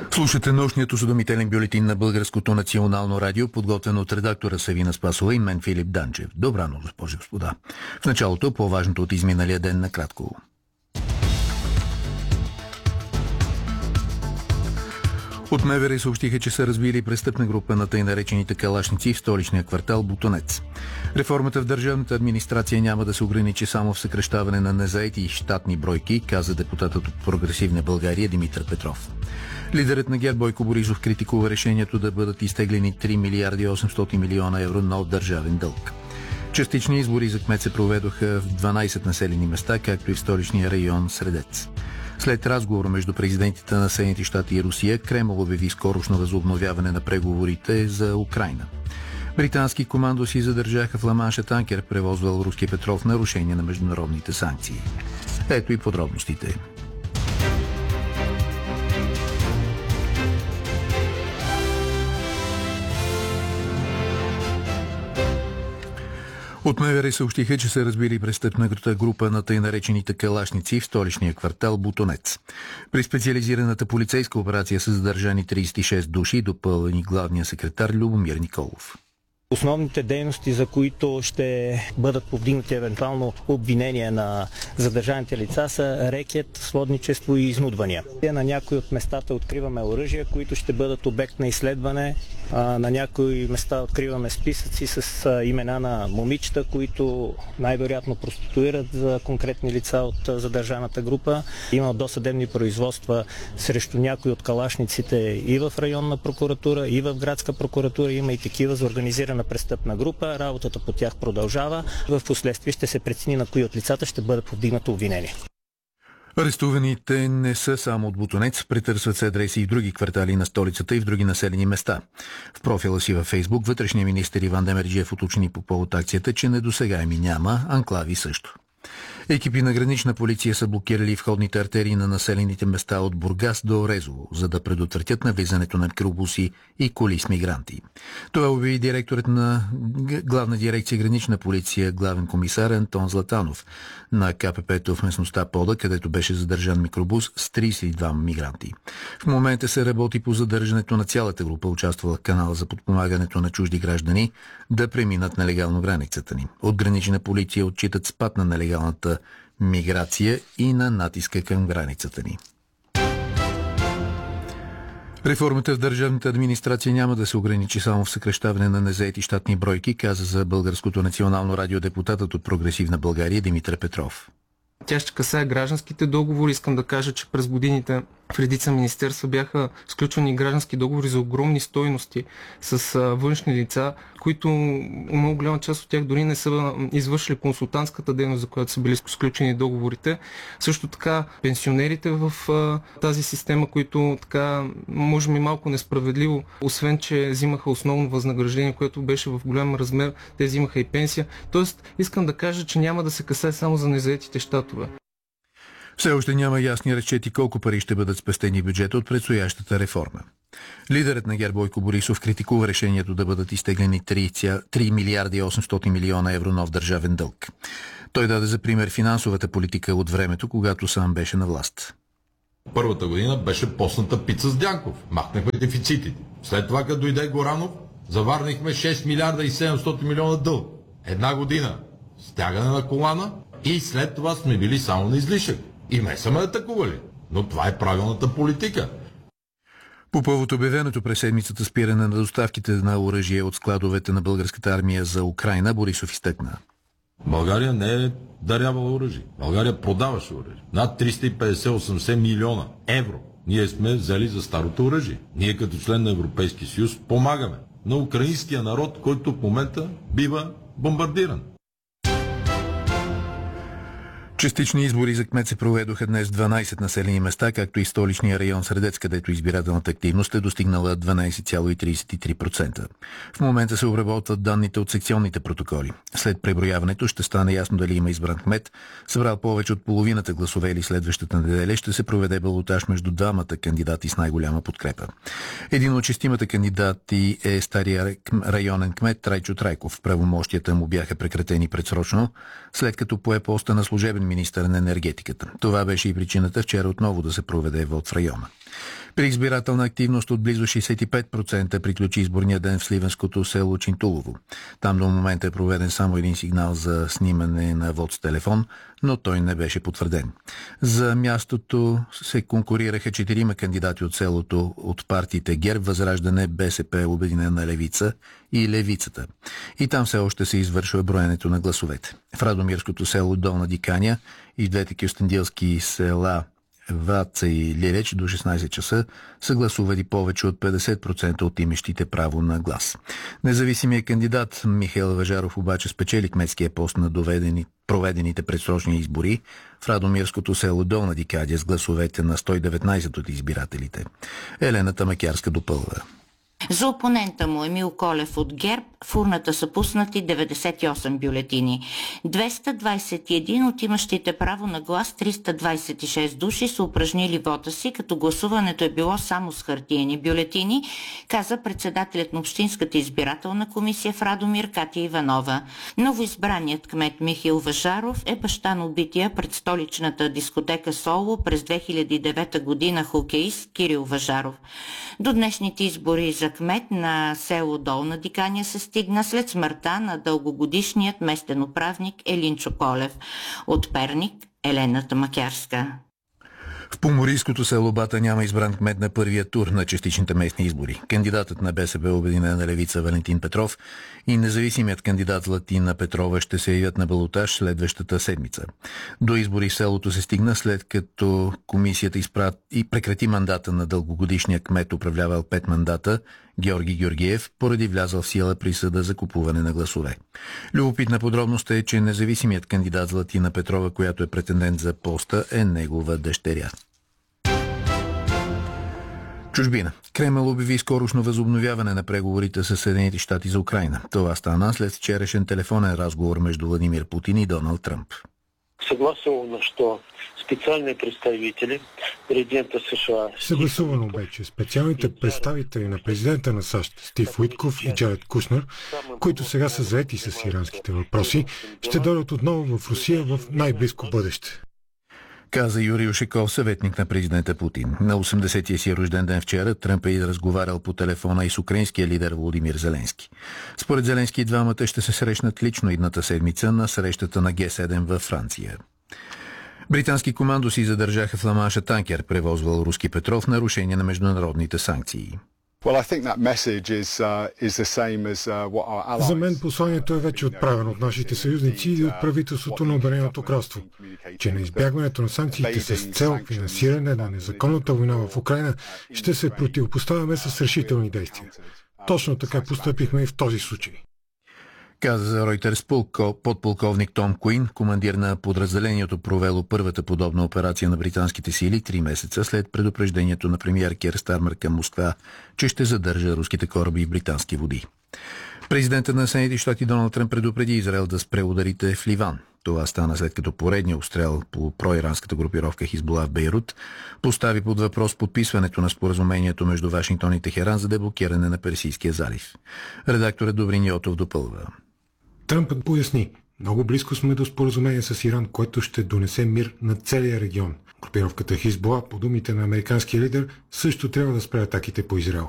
Слушате научният осведомителен бюлетин на Българското национално радио, подготвен от редактора Савина Спасова и мен Филип Данчев. Добра нощ, госпожи и господа. В началото по-важното от изминалия ден накратко. От МВР съобщиха, че са разбили престъпна група на тъй наречените калашници в столичния квартал Бутонец. Реформата в държавната администрация няма да се ограничи само в съкращаване на незаети и щатни бройки, каза депутатът от Прогресивна България Димитър Петров. Лидерът на ГЕРБ Бойко Борисов критикува решението да бъдат изтеглени 3 милиарди 800 милиона евро нов държавен дълг. Частични избори за кмет се проведоха в 12 населени места, както и в столичния район Средец. След разговор между президентите на Съединените щати и Русия, Кремъл обяви скорошно възобновяване на преговорите за Украйна. Британски командоси задържаха в Ла-Манша танкер, превозвал руски петрол в нарушение на международните санкции. Ето и подробностите. От МВР съобщиха, че са разбили престъпната група на тъй наречените калашници в столичния квартал Бутонец. При специализираната полицейска операция са задържани 36 души, допълни главния секретар Любомир Николов. Основните дейности, за които ще бъдат повдигнати евентуално обвинения на задържаните лица, са рекет, сводничество и изнудвания. На някои от местата откриваме оръжия, които ще бъдат обект на изследване. На някои места откриваме списъци с имена на момичета, които най-вероятно проституират за конкретни лица от задържаната група. Има досъдебни производства срещу някои от калашниците и в районна прокуратура, и в градска прокуратура. Има и такива за организирана престъпна група. Работата по тях продължава. В последствие ще се прецени на кои от лицата ще бъде повдигнато обвинение. Арестуваните не са само от Бутонец, претърсват се адреси и в други квартали на столицата и в други населени места. В профила си във Фейсбук вътрешният министър Иван Демерджиев уточни по повод акцията, че недосегаеми няма, анклави също. Екипи на гранична полиция са блокирали входните артерии на населените места от Бургас до Резово, за да предотвратят навлизането на микробуси и коли с мигранти. Това обяви директорът на Главна дирекция гранична полиция, главен комисар Антон Златанов на КПП-то в местността Пода, където беше задържан микробус с 32 мигранти. В момента се работи по задържането на цялата група, участвала в канала за подпомагането на чужди граждани да преминат нелегално границата ни. От гранична полиция отчитат спад на нелегалната миграция и на натиска към границата ни. Реформата в държавната администрация няма да се ограничи само в съкращаване на незаети щатни бройки, каза за Българското национално радио депутатът от Прогресивна България Димитър Петров. Тя ще касае гражданските договори. Искам да кажа, че през годините в редица министерства бяха сключвани граждански договори за огромни стойности с външни лица, които много голяма част от тях дори не са извършили консултантската дейност, за която са били сключени договорите. Също така пенсионерите в тази система, които така може би малко несправедливо, освен че взимаха основно възнаграждение, което беше в голям размер, те взимаха и пенсия. Тоест искам да кажа, че няма да се касае само за незаетите щатове. Все още няма ясни разчети колко пари ще бъдат спестени в бюджета от предстоящата реформа. Лидерът на ГЕРБ Бойко Борисов критикува решението да бъдат изтеглени 3 милиарди 800 милиона евро нов държавен дълг. Той даде за пример финансовата политика от времето, когато сам беше на власт. Първата година беше постната пица с Дянков. Махнахме дефицитите. След това, като дойде Горанов, заварнихме 6 милиарда и 700 милиона дълг. Една година стягане на колана и след това сме били само на излишък. И ме са ме атакували. Но това е правилната политика. По повод обявеното през седмицата спиране на доставките на оръжие от складовете на българската армия за Украйна, Борисов изтъкна. България не е дарявала оръжие. България продаваше оръжие. Над 350-80 милиона евро ние сме взели за старото оръжие. Ние като член на Европейския съюз помагаме на украинския народ, който в момента бива бомбардиран. Частични избори за кмет се проведоха днес в 12 населени места, както и столичния район Средец, където избирателната активност е достигнала 12,33%. В момента се обработват данните от секционните протоколи. След преброяването ще стане ясно дали има избран кмет. Събрал повече от половината гласове или следващата неделя ще се проведе балотаж между двамата кандидати с най-голяма подкрепа. Един от шестимата кандидати е стария районен кмет Трайчо Трайков. Правомощията му бяха прекратени предсрочно, след като пое поста на служебен министър на енергетиката. Това беше и причината вчера отново да се проведе вод в района. При избирателна активност от близо 65% приключи изборния ден в сливенското село Чинтулово. Там до момента е проведен само един сигнал за снимане на вод с телефон, но той не беше потвърден. За мястото се конкурираха 4 кандидати от селото от партиите ГЕРБ, Възраждане, БСП, Обединена левица и Левицата. И там все още се извършва броенето на гласовете. В Радомирското село Долна Диканя и двете кюстендилски села Ваца и Лиреч до 16 часа са гласували повече от 50% от имащите право на глас. Независимият кандидат Михаил Важаров обаче спечели кметския пост на проведените предсрочни избори в Радомирското село Долна Дикадия с гласовете на 119 от избирателите. Елена Тамакярска допълва. За опонента му Емил Колев от ГЕРБ в урната са пуснати 98 бюлетини. 221 от имащите право на глас, 326 души са упражнили вота си, като гласуването е било само с хартиени бюлетини, каза председателят на Общинската избирателна комисия в Радомир Катя Иванова. Новоизбраният кмет Михаил Важаров е баща на убития пред столичната дискотека Соло през 2009 година хокеист Кирил Важаров. До днешните избори за кмет на село Долна Диканя се стигна след смъртта на дългогодишният местен управник Елинчо Колев. От Перник, Елена Тамакярска. В поморийското село Бата няма избран кмет на първия тур на частичните местни избори. Кандидатът на БСП Обединена левица Валентин Петров и независимият кандидат Златина Петрова ще се явят на балотаж следващата седмица. До избори в селото се стигна след като комисията прекрати мандата на дългогодишния кмет, управлявал 5 мандата, Георги Георгиев, поради влязъл в сила присъда за купуване на гласове. Любопитна подробност е, че независимият кандидат Златина Петрова, която е претендент за поста, е негова дъщеря. Чужбина. Кремъл обяви скорошно възобновяване на преговорите с Съединените щати за Украйна. Това стана след вчерашен телефонен разговор между Владимир Путин и Доналд Тръмп. Съгласувано, що специални представители президента США... Съгласувано бе, че специалните представители на президента на САЩ Стив Уитков и Джаред Кушнер, които сега са заети с иранските въпроси, ще дойдат отново в Русия в най-близко бъдеще. Каза Юрий Ушаков, съветник на президента Путин. На 80-тия си рожден ден вчера Тръмп е разговарял по телефона и с украинския лидер Володимир Зеленски. Според Зеленски и двамата ще се срещнат лично идната седмица на срещата на Г7 във Франция. Британски командоси задържаха в Ла-Манша танкер, превозвал руски петрол в нарушение на международните санкции. За мен посланието е вече отправено от нашите съюзници и от правителството на Обединеното кралство, че на избягването на санкциите с цел финансиране на незаконната война в Украйна ще се противопоставяме с решителни действия. Точно така постъпихме и в този случай. Каза за Ройтерс подполковник Том Куин, командир на подразделението, провело първата подобна операция на британските сили 3 месеца след предупреждението на премиер Кир Стармер към Москва, че ще задържа руските кораби в британски води. Президентът на Съединените щати Доналд Тръмп предупреди Израел да спре ударите в Ливан. Това стана след като поредният обстрел по проиранската групировка Хизбула в Бейрут постави под въпрос подписването на споразумението между Вашингтон и Техеран за деблокиране на Персийския залив. Редакторът Добрин Йотов допълва. Тръмп поясни: много близко сме до споразумение с Иран, което ще донесе мир на целия регион. Групировката Хизбула, по думите на американския лидер, също трябва да спре атаките по Израел.